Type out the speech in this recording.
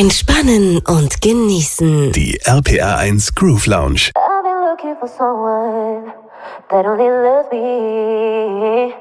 Entspannen und genießen. Die RPR1 Groove Lounge. I've been looking for someone that only loves me.